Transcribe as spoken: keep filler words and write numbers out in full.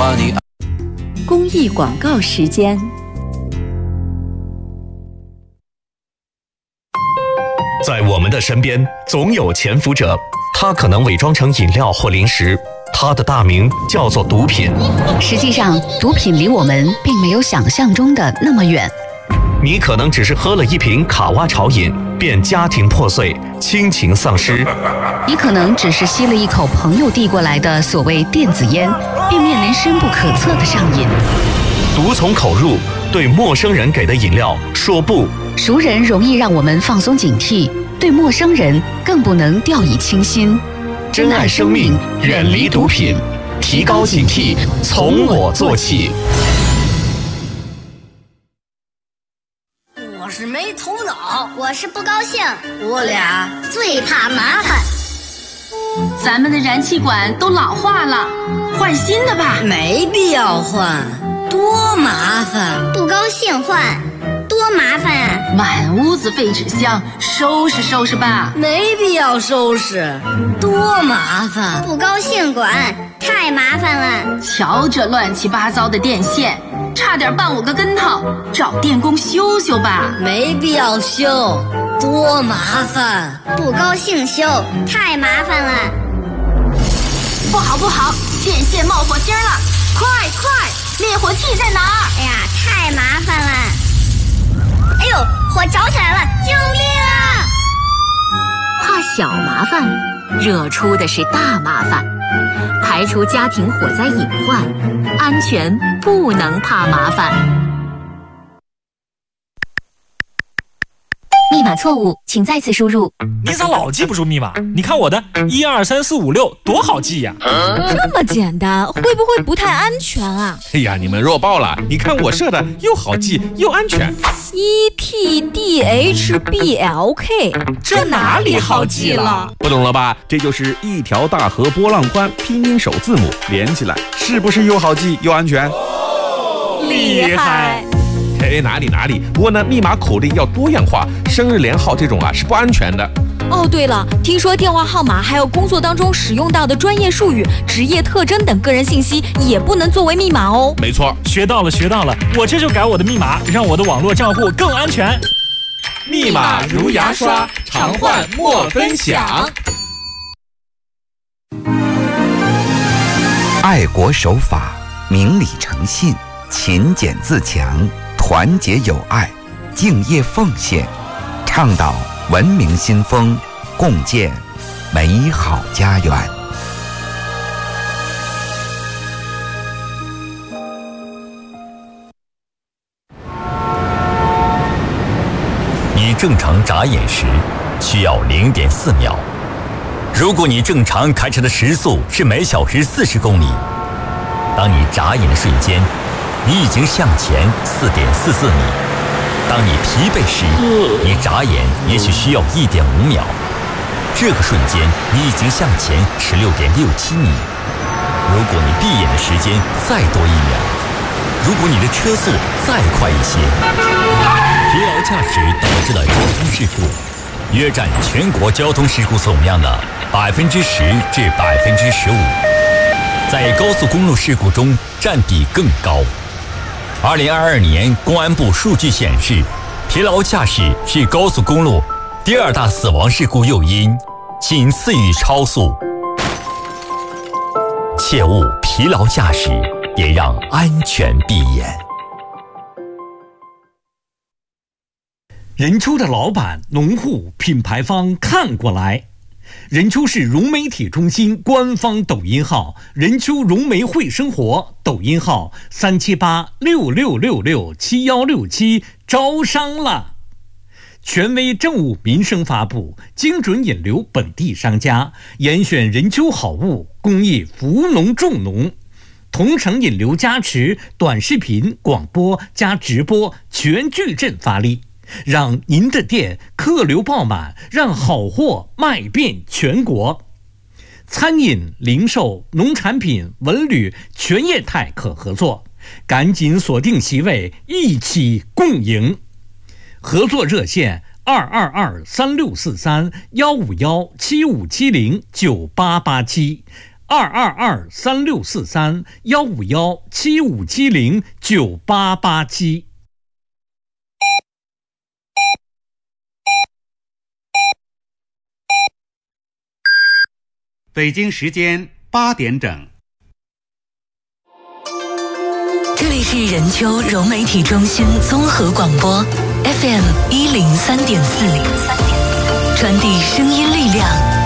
把你。 公益广告时间。 在我们的身边，总有潜伏者，他可能伪装成饮料或零食，他的大名叫做毒品。 实际上，毒品离我们并没有想象中的那么远。 你可能只是喝了一瓶卡哇潮饮，便家庭破碎，亲情丧失； 你可能只是吸了一口朋友递过来的所谓电子烟，便面临深不可测的上瘾。 毒从口入，对陌生人给的饮料说不。 熟人容易让我们放松警惕，对陌生人更不能掉以轻心。 珍爱生命，远离毒品，提高警惕，从我做起。 我是没头脑， 我是不高兴， 我俩最怕麻烦。 咱们的燃气管都老化了，换新的吧。 没必要换，多麻烦。 不高兴换，多麻烦啊！ 满屋子废纸箱，收拾收拾吧。 没必要收拾，多麻烦。 不高兴管，太麻烦了。 瞧这乱七八糟的电线，差点绊我个跟头，找电工修修吧。 没必要修，多麻烦。 不高兴修，太麻烦了。 不好不好，电线冒火星了，快快，灭火器在哪儿？ 哎呀，太麻烦了。哎呦，火着起来了，救命啊！ 怕小麻烦，惹出的是大麻烦。排除家庭火灾隐患，安全不能怕麻烦。 密码错误，请再次输入。 你咋老记不住密码？你看我的一二三四五六多好记呀！ 这么简单，会不会不太安全啊？ 哎呀，你们弱爆了！你看我设的又好记又安全。 E T D H B L K， 这哪里好记了？ 不懂了吧？这就是一条大河波浪宽，拼音首字母连起来，是不是又好记又安全？ 厉害！ 哎，哪里哪里，不过呢，密码口令要多样化，生日连号这种啊是不安全的。 哦，对了，听说电话号码还有工作当中使用到的专业术语、职业特征等个人信息也不能作为密码哦。 没错， 学到了学到了，我这就改我的密码，让我的网络账户更安全。 密码如牙刷，常换莫分享。 爱国守法，明理诚信，勤俭自强，团结友爱，敬业奉献，倡导文明新风，共建美好家园。 你正常眨眼时需要 零点四秒，如果你正常开车的时速是每小时四十公里，当你眨眼的瞬间，你已经向前 四点四四米。当你疲惫时，你眨眼也许需要 一点五秒，这个瞬间你已经向前 十六点六七米。如果你闭眼的时间再多一秒，如果你的车速再快一些，疲劳驾驶导致了交通事故约占全国交通事故总量的 百分之十 至 百分之十五， 在高速公路事故中占比更高。二零二二年公安部数据显示，疲劳驾驶是高速公路第二大死亡事故诱因，仅次于超速。切勿疲劳驾驶，也让安全闭眼。 任丘的老板、农户、品牌方看过来。任丘市融媒体中心官方抖音号任丘融媒会生活，抖音号三七八六六六六七幺六七，招商了。权威政务民生发布，精准引流本地商家，严选任丘好物，公益扶农助农。同城引流加持，短视频、广播加直播全矩阵发力，让您的店客流爆满，让好货卖遍全国。餐饮、零售、农产品、文旅全业态可合作，赶紧锁定席位，一起共赢。合作热线二二二三六四三幺五幺七五七零九八八七。 二二二三六四三幺五幺七五七零九八八七。 北京时间八点整。 这里是任丘融媒体中心综合广播 F M 一零三点四，传递声音力量。